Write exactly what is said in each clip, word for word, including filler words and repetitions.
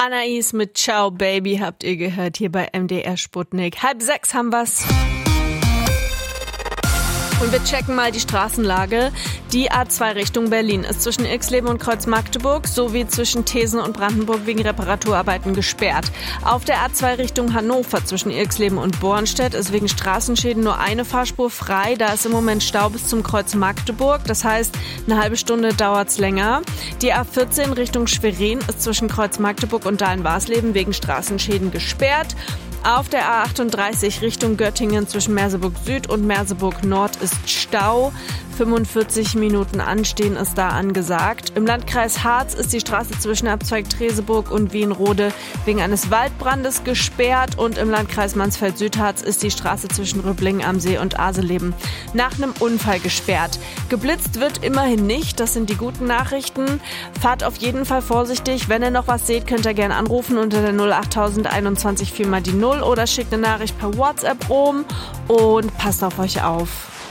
Anais mit Ciao Baby habt ihr gehört hier bei M D R Sputnik. Halb sechs haben wir's. Und wir checken mal die Straßenlage. Die A zwei Richtung Berlin ist zwischen Ilksleben und Kreuz Magdeburg sowie zwischen Thesen und Brandenburg wegen Reparaturarbeiten gesperrt. Auf der A zwei Richtung Hannover zwischen Ilksleben und Bornstedt ist wegen Straßenschäden nur eine Fahrspur frei. Da ist im Moment Stau bis zum Kreuz Magdeburg. Das heißt, eine halbe Stunde dauert's länger. Die A vierzehn Richtung Schwerin ist zwischen Kreuz Magdeburg und Dahlen-Warsleben wegen Straßenschäden gesperrt. Auf der A achtunddreißig Richtung Göttingen zwischen Merseburg Süd und Merseburg Nord ist Stau. fünfundvierzig Minuten Anstehen ist da angesagt. Im Landkreis Harz ist die Straße zwischen Abzweig Treseburg und Wienrode wegen eines Waldbrandes gesperrt. Und im Landkreis Mansfeld-Südharz ist die Straße zwischen Rübblingen am See und Aseleben nach einem Unfall gesperrt. Geblitzt wird immerhin nicht, das sind die guten Nachrichten. Fahrt auf jeden Fall vorsichtig. Wenn ihr noch was seht, könnt ihr gerne anrufen unter der null achttausend einundzwanzig vier mal die null oder schickt eine Nachricht per WhatsApp rum und passt auf euch auf.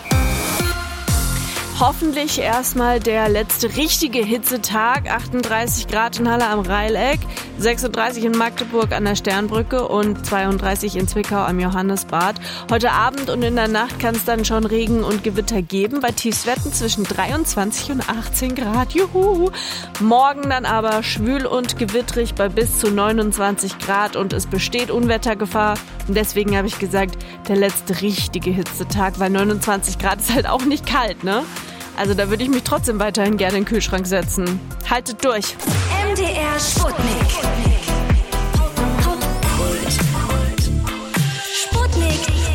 Hoffentlich erstmal der letzte richtige Hitzetag. achtunddreißig Grad in Halle am Reileck, sechsunddreißig in Magdeburg an der Sternbrücke und zweiunddreißig in Zwickau am Johannesbad. Heute Abend und in der Nacht kann es dann schon Regen und Gewitter geben. Bei Tiefstwerten zwischen dreiundzwanzig und achtzehn Grad. Juhu! Morgen dann aber schwül und gewittrig bei bis zu neunundzwanzig Grad und es besteht Unwettergefahr. Und deswegen habe ich gesagt, der letzte richtige Hitzetag, weil neunundzwanzig Grad ist halt auch nicht kalt, ne? Also da würde ich mich trotzdem weiterhin gerne in den Kühlschrank setzen. Haltet durch. M D R Sputnik. Sputnik.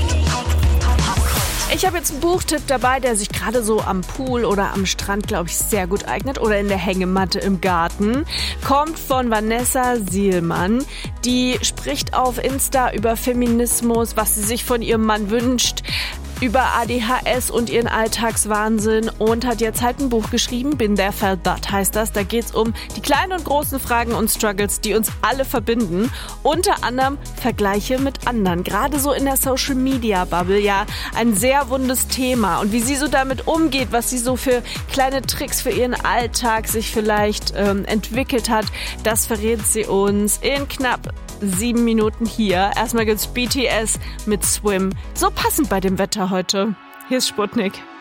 Ich habe jetzt einen Buchtipp dabei, der sich gerade so am Pool oder am Strand, glaube ich, sehr gut eignet oder in der Hängematte im Garten. Kommt von Vanessa Sielmann. Die spricht auf Insta über Feminismus, was sie sich von ihrem Mann wünscht, über A D H S und ihren Alltagswahnsinn und hat jetzt halt ein Buch geschrieben, Been There Felt That heißt das. Da geht's um die kleinen und großen Fragen und Struggles, die uns alle verbinden. Unter anderem Vergleiche mit anderen. Gerade so in der Social-Media-Bubble, ja, ein sehr wundes Thema. Und wie sie so damit umgeht, was sie so für kleine Tricks für ihren Alltag sich vielleicht ähm, entwickelt hat, das verrät sie uns in knapp sieben Minuten hier. Erstmal gibt's B T S mit Swim. So passend bei dem Wetter heute. Hier ist Sputnik.